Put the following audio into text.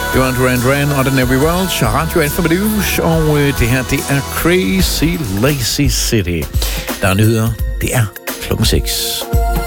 Det var Duran Duran og The Navy Welch og Radio Alpha News, og det her, det er Crazy Lazy City. Der er nyheder. Det er klokken 6.